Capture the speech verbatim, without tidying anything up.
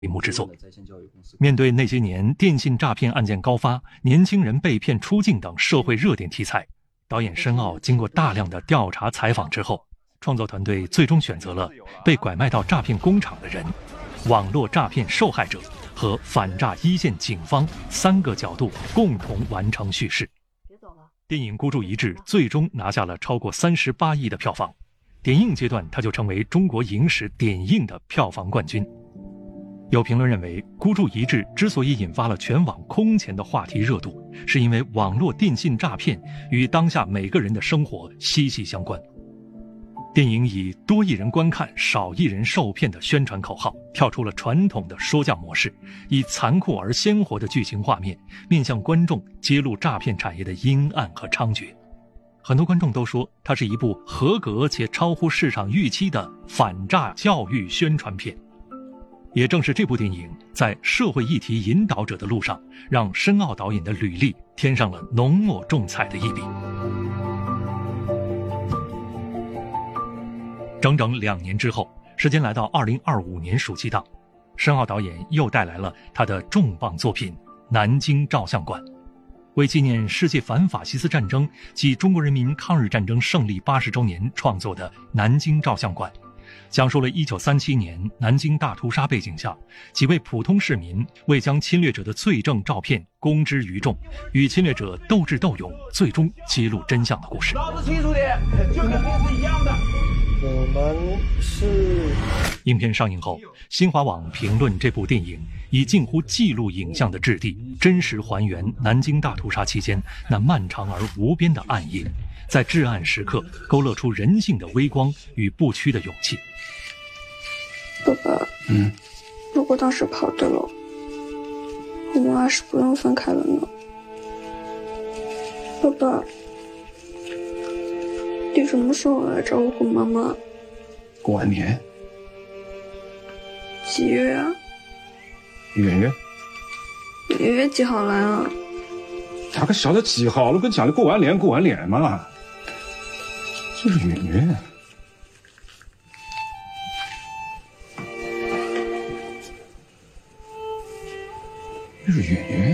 幕之作。面对那些年电信诈骗案件高发、年轻人被骗出境等社会热点题材，导演申奥经过大量的调查采访之后，创作团队最终选择了被拐卖到诈骗工厂的人、网络诈骗受害者和反诈一线警方三个角度共同完成叙事。电影孤注一掷最终拿下了超过三十八亿的票房，点映阶段它就成为中国影史点映的票房冠军。有评论认为，孤注一掷之所以引发了全网空前的话题热度，是因为网络电信诈骗与当下每个人的生活息息相关。电影以多亿人观看、少亿人受骗的宣传口号，跳出了传统的说教模式，以残酷而鲜活的剧情画面，面向观众揭露诈骗产业的阴暗和猖獗。很多观众都说，它是一部合格且超乎市场预期的反诈教育宣传片。也正是这部电影在社会议题引导者的路上，让申奥导演的履历添上了浓墨重彩的一笔。整整两年之后，时间来到二零二五年暑期档，申奥导演又带来了他的重磅作品《南京照相馆》。为纪念世界反法西斯战争及中国人民抗日战争胜利八十周年创作的《南京照相馆》，讲述了一九三七年南京大屠杀背景下，几位普通市民为将侵略者的罪证照片公之于众，与侵略者斗智斗勇，最终揭露真相的故事。 老子清楚点，就跟平时一样的。 我们是…… 影片上映后，新华网评论这部电影以近乎纪录影像的质地，真实还原南京大屠杀期间那漫长而无边的暗夜，在至暗时刻勾勒出人性的微光与不屈的勇气。 爸爸， 嗯， 如果当时跑对了，我们还是不用分开了呢。爸爸，你什么时候来找我和妈妈？ 过完年。 几月啊？ 元月。 元月几号来啊？ 哪个晓得几号了？跟讲的过完年过完年嘛，就是元月。就是元月。